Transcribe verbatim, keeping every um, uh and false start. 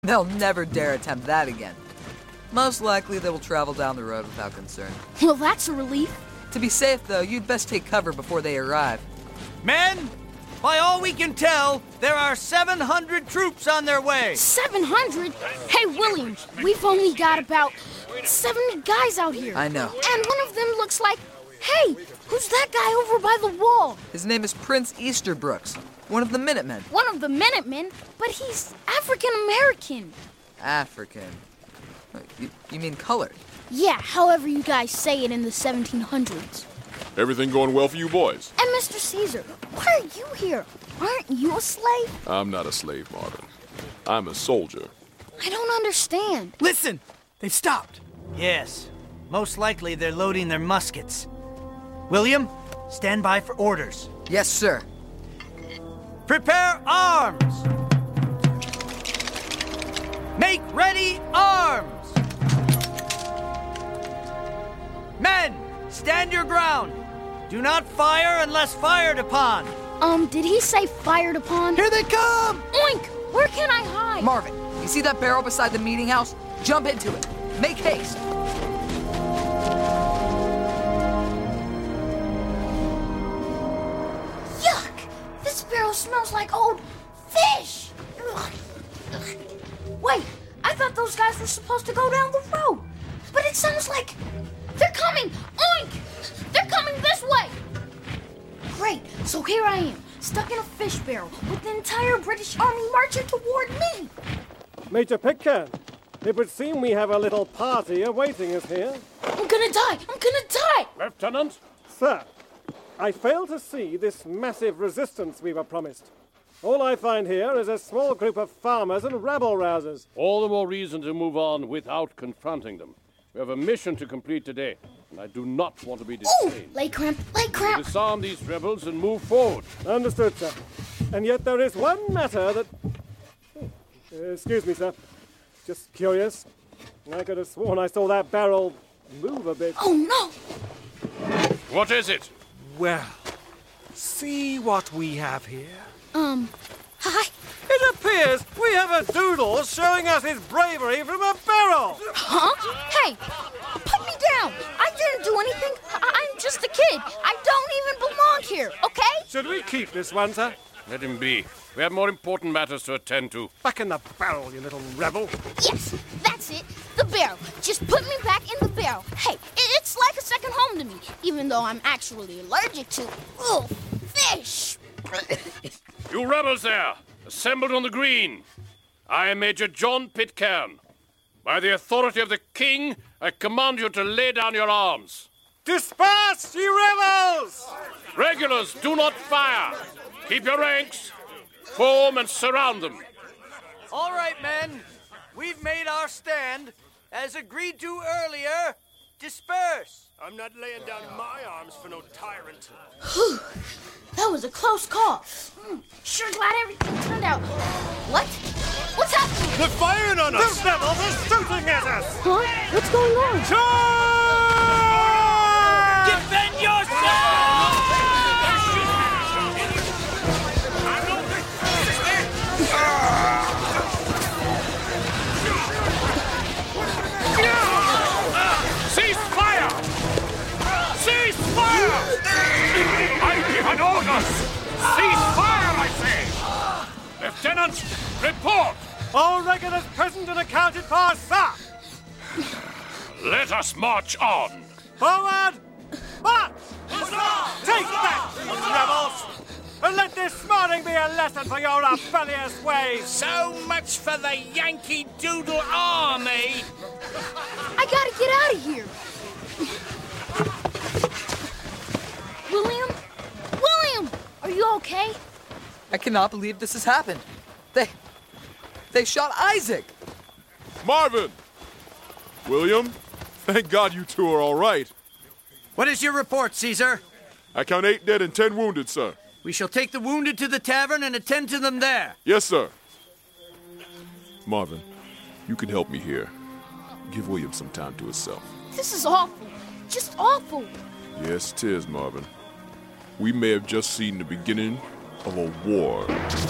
They'll never dare attempt that again. Most likely they will travel down the road without concern. Well, that's a relief. To be safe, though, you'd best take cover before they arrive. Men, by all we can tell, there are seven hundred troops on their way. seven hundred? Hey, William, we've only got about seventy guys out here. I know. And one of them looks like... Hey, who's that guy over by the wall? His name is Prince Easterbrooks, one of the Minutemen. One of the Minutemen? But he's African-American. African? You, you mean colored? Yeah, however you guys say it in the seventeen hundreds. Everything going well for you boys? And Mister Caesar, why are you here? Aren't you a slave? I'm not a slave, Marvin. I'm a soldier. I don't understand. Listen! They've stopped. Yes, most likely they're loading their muskets. William, stand by for orders. Yes, sir. Prepare arms! Make ready arms! Men, stand your ground. Do not fire unless fired upon. Um, did he say fired upon? Here they come! Oink! Where can I hide? Marvin, you see that barrel beside the meeting house? Jump into it. Make haste. Yuck! This barrel smells like old fish! Wait, I thought those guys were supposed to go down the road. But it sounds like they're coming! Oink! They're coming this way! Great, so here I am, stuck in a fish barrel with the entire British Army marching toward me! Major Pitcairn, it would seem we have a little party awaiting us here. I'm gonna die! I'm gonna die! Lieutenant? Sir, I fail to see this massive resistance we were promised. All I find here is a small group of farmers and rabble-rousers. All the more reason to move on without confronting them. We have a mission to complete today, and I do not want to be Ooh! detained. Leg cramp! Leg cramp! Disarm these rebels and move forward. Understood, sir. And yet there is one matter that... Uh, excuse me, sir. Just curious. I could have sworn I saw that barrel move a bit. Oh, no! What is it? Well, see what we have here. Um, hi. It appears we have a doodle showing us his bravery from a barrel! Huh? Hey, put me down. I didn't do anything. I- I'm just a kid. I don't even belong here, okay? Should we keep this one, sir? Let him be. We have more important matters to attend to. Back in the barrel, you little rebel. Yes, that's it. The barrel. Just put me back in the barrel. Hey, i- it's like a second home to me, even though I'm actually allergic to, ugh, fish. You rebels there, assembled on the green. I am Major John Pitcairn. By the authority of the king, I command you to lay down your arms. Disperse, ye rebels! Regulars, do not fire. Keep your ranks. Form and surround them. All right, men. We've made our stand. As agreed to earlier, disperse. I'm not laying down my arms for no tyrant. Whew, that was a close call. Mm, sure glad everything turned out. What? What's happening? They're firing on us! The rebels are shooting at us! Huh? What's going on? Charge! Defend yourself! Cease fire! Cease fire! I give an order! Cease fire, I say! Lieutenant, report! All regulars present and accounted for, sir! Let us march on. Forward! March! Take that, you rebels! And let this morning be a lesson for your rebellious ways! So much for the Yankee Doodle Army! I gotta get out of here. William? William! Are you okay? I cannot believe this has happened. They... They shot Isaac! Marvin! William? Thank God you two are all right. What is your report, Caesar? I count eight dead and ten wounded, sir. We shall take the wounded to the tavern and attend to them there. Yes, sir. Marvin, you can help me here. Give William some time to himself. This is awful. Just awful. Yes, 'tis, Marvin. We may have just seen the beginning of a war.